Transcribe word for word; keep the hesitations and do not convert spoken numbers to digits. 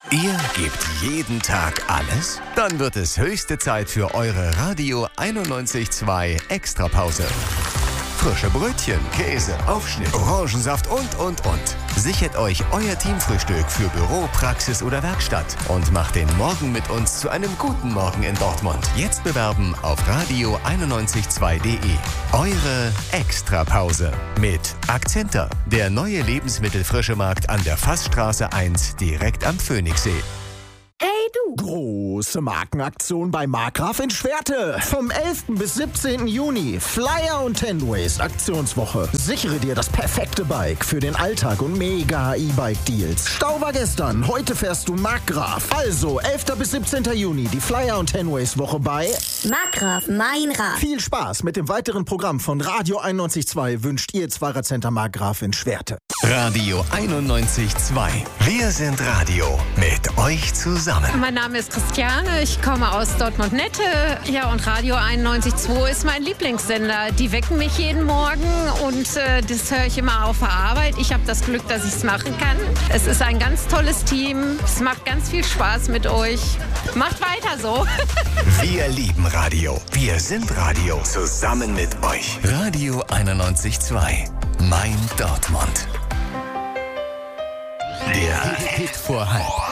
Ihr gebt jeden Tag alles? Dann wird es höchste Zeit für eure Radio einundneunzig Komma zwei Extrapause. Frische Brötchen, Käse, Aufschnitt, Orangensaft und, und, und. Sichert euch euer Teamfrühstück für Büro, Praxis oder Werkstatt und macht den Morgen mit uns zu einem guten Morgen in Dortmund. Jetzt bewerben auf radio einundneunzig Komma zwei punkt de. Eure Extrapause mit Akzenter, der neue Lebensmittelfrischemarkt an der Fassstraße eins direkt am Phoenixsee. Hey du! Große Markenaktion bei Markgraf in Schwerte. Vom elften bis siebzehnten Juni. Flyer und Tenways Aktionswoche. Sichere dir das perfekte Bike für den Alltag und mega E-Bike-Deals. Stau war gestern, heute fährst du Markgraf. Also, elften bis siebzehnten Juni, die Flyer und Tenways Woche bei Markgraf, mein Rad. Viel Spaß mit dem weiteren Programm von Radio einundneunzig Komma zwei wünscht ihr Zwarer-Center Markgraf in Schwerte. Radio einundneunzig Komma zwei. Wir sind Radio mit euch zusammen. Mein Name ist Christiane, ich komme aus Dortmund-Nette. Ja, und Radio einundneunzig Komma zwei ist mein Lieblingssender. Die wecken mich jeden Morgen und äh, das höre ich immer auf der Arbeit. Ich habe das Glück, dass ich es machen kann. Es ist ein ganz tolles Team. Es macht ganz viel Spaß mit euch. Macht weiter so. Wir lieben Radio. Wir sind Radio. Zusammen mit euch. Radio einundneunzig Komma zwei. Mein Dortmund. Der Hit vor halb.